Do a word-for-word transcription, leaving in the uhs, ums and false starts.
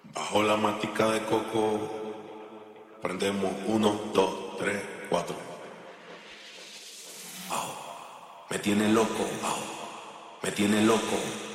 Bajo la matica de coco, prendemos uno, dos, tres, cuatro. Bajo. Me tiene loco, bajo. Me tiene loco.